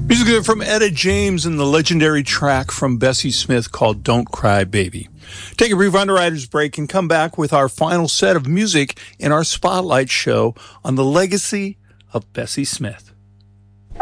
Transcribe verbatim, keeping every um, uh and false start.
Music from Etta James and the legendary track from Bessie Smith called Don't Cry Baby. Take a brief Underwriters break and come back with our final set of music in our Spotlight show on the legacy of Bessie Smith.